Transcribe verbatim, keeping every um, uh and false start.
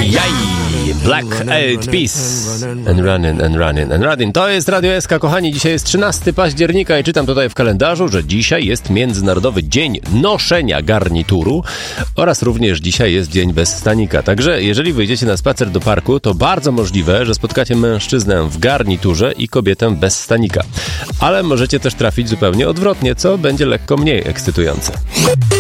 Jaj! Black Eyed Peas. And running, and running, and running. To jest Radio S K, kochani. Dzisiaj jest trzynastego października i czytam tutaj w kalendarzu, że dzisiaj jest Międzynarodowy Dzień Noszenia Garnituru oraz również dzisiaj jest Dzień Bez Stanika. Także jeżeli wyjdziecie na spacer do parku, to bardzo możliwe, że spotkacie mężczyznę w garniturze i kobietę bez stanika. Ale możecie też trafić zupełnie odwrotnie, co będzie lekko mniej ekscytujące.